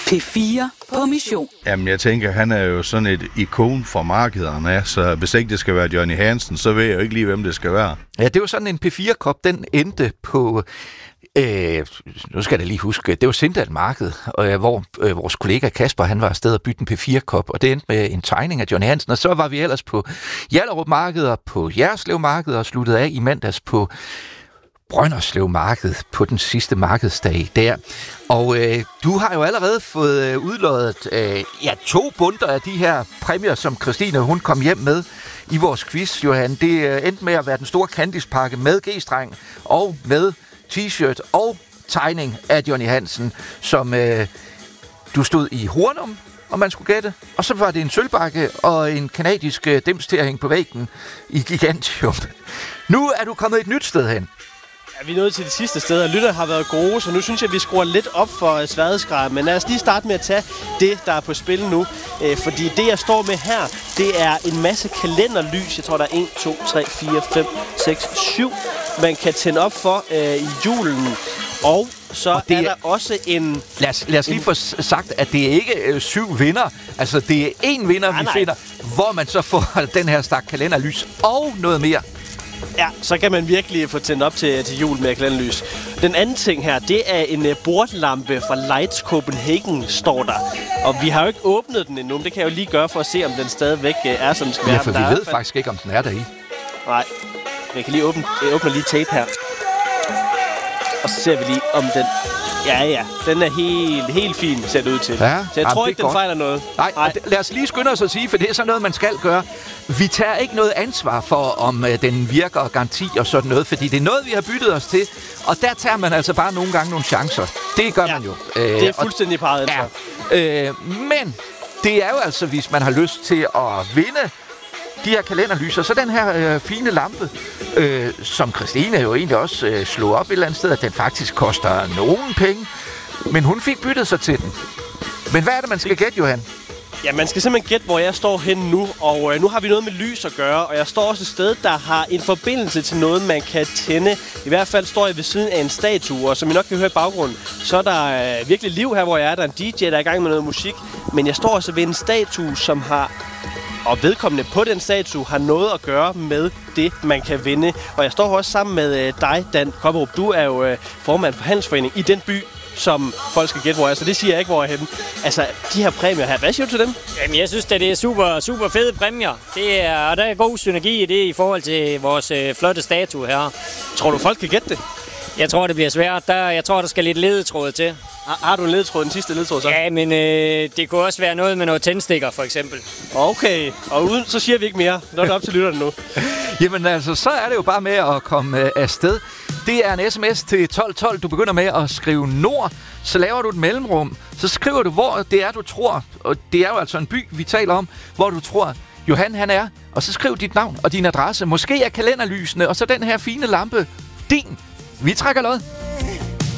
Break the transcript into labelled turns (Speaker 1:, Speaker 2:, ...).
Speaker 1: P4 på mission.
Speaker 2: Jamen, jeg tænker, han er jo sådan et ikon for markederne, så hvis ikke det skal være Johnny Hansen, så ved jeg jo ikke lige, hvem det skal være.
Speaker 3: Ja, det var sådan en P4-kop, den endte på... nu skal jeg lige huske, det var Sindal Marked, hvor vores kollega Kasper, han var afsted og bytte en P4-kop, og det endte med en tegning af Johnny Hansen, og så var vi ellers på Hjallerup Marked og på Jerslev Marked og sluttede af i mandags på Brønderslev Marked på den sidste markedsdag der. Og du har jo allerede fået udloddet 2 bundter af de her præmier, som Christine hun kom hjem med i vores quiz, Johan. Det endte med at være den store Candice-pakke med G-streng og med t-shirt og tegning af Johnny Hansen, som du stod i Hornum, om man skulle gætte. Og så var det en sølvbakke og en kanadisk dims til at hænge på væggen i Gigantium. Nu er du kommet et nyt sted hen.
Speaker 4: Ja, vi er nået til det sidste sted, og lytterne har været gode, så nu synes jeg, at vi skruer lidt op for sværhedsgraden. Men lad os lige starte med at tage det, der er på spil nu. Fordi det, jeg står med her, det er en masse kalenderlys. Jeg tror, der er 1, 2, 3, 4, 5, 6, 7, man kan tænde op for i julen. Og så er der også en...
Speaker 3: Lad os lige få sagt, at det er ikke 7 vinder. Altså, det er 1 vinder, vi finder, hvor man så får den her stak kalenderlys og noget mere.
Speaker 4: Ja, så kan man virkelig få tændt op til jul med kalenderlys. Den anden ting her, det er en bordlampe fra Lights Copenhagen, står der. Og vi har jo ikke åbnet den endnu, men det kan jeg jo lige gøre for at se, om den stadigvæk er, som den skal være.
Speaker 3: Ja, for vi ved faktisk ikke, om den er der i.
Speaker 4: Nej, jeg kan lige åbner lige tape her. Og så ser vi lige, om den... Ja, den er helt fin, ser det ud til.
Speaker 3: Ja,
Speaker 4: så jeg tror ikke, den fejler noget.
Speaker 3: Nej. Lad os lige skynde os at sige, for det er sådan noget, man skal gøre. Vi tager ikke noget ansvar for, om den virker og garanti og sådan noget, fordi det er noget, vi har byttet os til. Og der tager man altså bare nogle gange nogle chancer. Det gør man jo.
Speaker 4: Det er fuldstændig parret ansvar.
Speaker 3: Ja. Men det er jo altså, hvis man har lyst til at vinde de her kalenderlyser, så den her fine lampe, som Christine jo egentlig også slog op et eller andet sted, at den faktisk koster nogen penge, men hun fik byttet sig til den. Men hvad er det, man skal gætte, Johan?
Speaker 4: Ja, man skal simpelthen gætte, hvor jeg står henne nu, og nu har vi noget med lys at gøre, og jeg står også et sted, der har en forbindelse til noget, man kan tænde. I hvert fald står jeg ved siden af en statue, og som I nok kan høre i baggrunden, så er der virkelig liv her, hvor jeg er. Der er en DJ, der er i gang med noget musik, men jeg står også ved en statue, som har... Og vedkommende på den statue har noget at gøre med det, man kan vinde. Og jeg står også sammen med dig, Dan Kopperup. Du er jo formand for Handelsforeningen i den by, som folk skal gætte, hvor jeg er. Så det siger jeg ikke, hvor jeg er henne. Altså, de her præmier her, hvad siger du til dem?
Speaker 5: Jamen, jeg synes, at det er super fede præmier. Og der er god synergi i det i forhold til vores flotte statue her.
Speaker 4: Tror du, folk kan gætte det?
Speaker 5: Jeg tror, det bliver svært. Jeg tror, der skal lidt ledetråd til.
Speaker 4: Har du en ledetråd, den sidste ledetråd så?
Speaker 5: Ja, men det kunne også være noget med noget tændstikker, for eksempel.
Speaker 4: Okay, og uden, så siger vi ikke mere. Nu er det op til lytterne nu.
Speaker 3: Jamen altså, så er det jo bare med at komme afsted. Det er en sms til 1212. Du begynder med at skrive Nord. Så laver du et mellemrum. Så skriver du, hvor det er, du tror. Og det er jo altså en by, vi taler om, hvor du tror, Johan han er. Og så skriv dit navn og din adresse. Måske er kalenderlysene, og så den her fine lampe din. Vi trækker lod.